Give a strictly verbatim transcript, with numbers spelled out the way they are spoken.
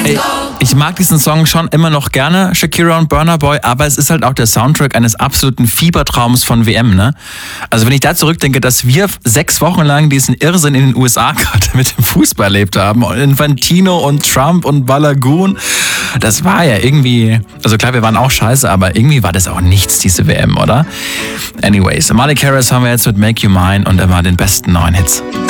Ey, ich mag diesen Song schon immer noch gerne, Shakira und Burna Boy, aber es ist halt auch der Soundtrack eines absoluten Fiebertraums von W M, ne? Also wenn ich da zurückdenke, dass wir sechs Wochen lang diesen Irrsinn in den U S A gerade mit dem Fußball erlebt haben, und Infantino und Trump und Balagoon, das war ja irgendwie, also klar, wir waren auch scheiße, aber irgendwie war das auch nichts, diese W M, oder? Anyways, Miley Cyrus haben wir jetzt mit Make You Mine und immer den besten neuen Hits.